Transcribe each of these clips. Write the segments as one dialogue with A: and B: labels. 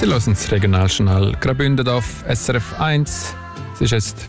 A: Sie hören das Regionaljournal Graubünden auf SRF 1. Es ist jetzt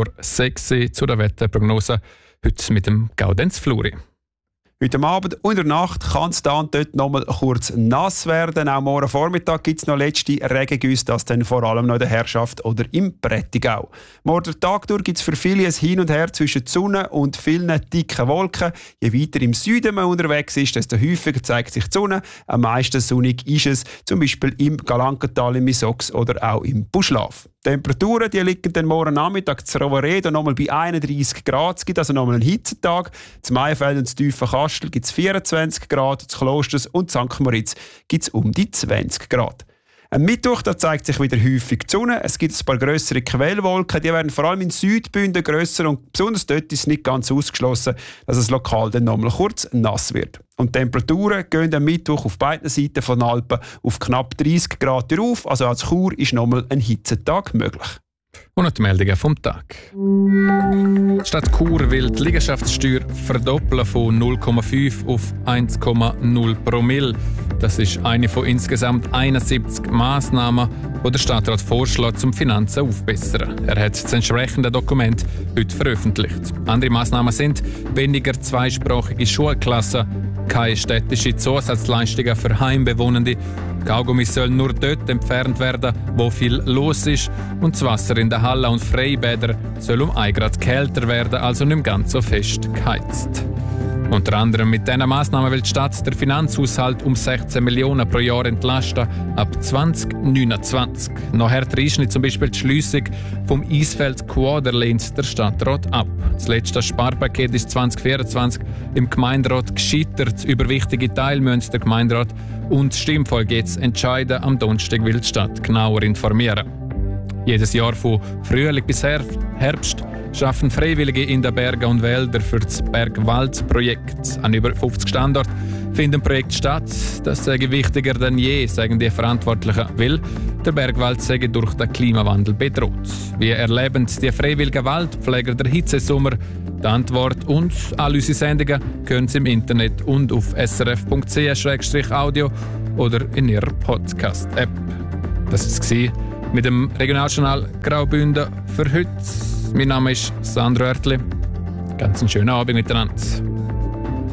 A: 5:06 zu der Wetterprognose. Heute mit dem Gaudenz Fluri.
B: Heute Abend und in der Nacht kann es da und dort noch mal kurz nass werden. Auch morgen Vormittag gibt es noch letzte Regengüsse, das dann vor allem noch in der Herrschaft oder im Prättigau. Morgen den Tag durch gibt es für viele ein Hin und Her zwischen der Sonne und vielen dicken Wolken. Je weiter im Süden man unterwegs ist, desto häufiger zeigt sich die Sonne. Am meisten sonnig ist es zum Beispiel im Galankental, im Misox oder auch im Buschlaf. Die Temperaturen die liegen dann morgen Nachmittag zu Roveredo nochmal bei 31 Grad. Es gibt also nochmal einen Hitzetag. Zum Maienfeld und zu Tiefenkastel gibt es 24 Grad. Zu Klosters und St. Moritz gibt es um die 20 Grad. Am Mittwoch da zeigt sich wieder häufig die Sonne. Es gibt ein paar grössere Quellwolken. Die werden vor allem in Südbünden grösser und besonders dort ist es nicht ganz ausgeschlossen, dass es lokal dann nochmal kurz nass wird. Und die Temperaturen gehen am Mittwoch auf beiden Seiten von den Alpen auf knapp 30 Grad rauf. Also als Chur ist nochmal ein Hitzetag möglich.
A: Und noch die Meldungen vom Tag. Die Stadt Chur will die Liegenschaftssteuer verdoppeln von 0,5 auf 1,0 Promille. Das ist eine von insgesamt 71 Massnahmen, die der Stadtrat vorschlägt, um Finanzen aufzubessern. Er hat das entsprechende Dokument heute veröffentlicht. Andere Massnahmen sind weniger zweisprachige Schulklassen, keine städtische Zusatzleistungen für Heimbewohnende, Kaugummi soll nur dort entfernt werden, wo viel los ist, und das Wasser in den Hallen und Freibädern soll um 1 Grad kälter werden, also nicht ganz so fest geheizt. Unter anderem mit diesen Massnahmen will die Stadt den Finanzhaushalt um 16 Millionen pro Jahr entlasten ab 2029. Noch härter ist zum Beispiel die Schliessung vom Eisfeld Quader lehnt der Stadtrat ab. Das letzte Sparpaket ist 2024 im Gemeinderat gescheitert. Über wichtige Teile müssen der Gemeinderat und das Stimmvolk jetzt entscheiden. Am Donnerstag will die Stadt genauer informieren. Jedes Jahr von Frühling bis Herbst schaffen Freiwillige in den Bergen und Wäldern für das Bergwald-Projekt. An über 50 Standorten findet ein Projekt statt. Das sei wichtiger denn je, sagen die Verantwortlichen, weil der Bergwald sei durch den Klimawandel bedroht. Wie erleben die freiwilligen Waldpfleger der Hitzesommer? Die Antwort und all unsere Sendungen können Sie im Internet und auf srf.ch/audio oder in Ihrer Podcast-App. Das war es mit dem Regionaljournal Graubünden für heute. Mein Name ist Sandro Oertli. Ganz einen schönen Abend miteinander.